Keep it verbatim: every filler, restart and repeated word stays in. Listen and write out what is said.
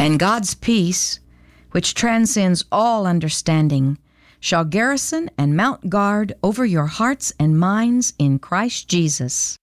And God's peace, which transcends all understanding, shall garrison and mount guard over your hearts and minds in Christ Jesus.